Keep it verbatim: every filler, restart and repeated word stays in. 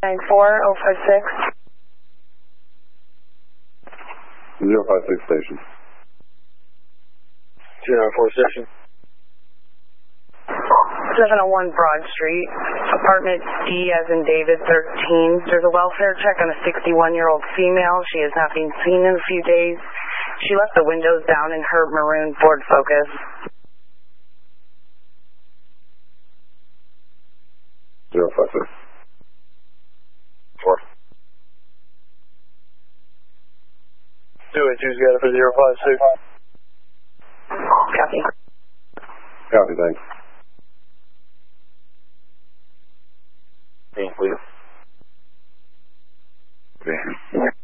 nine four oh five six. zero five six station. two nine four station. seven oh one Broad Street, apartment D as in David, thirteen. There's a welfare check on a sixty-one-year-old female. She has not been seen in a few days. She left the windows down in her maroon Ford Focus. zero five six. Four. two eight two's got it for zero five six. Copy. Copy, thanks. Thank you. Okay.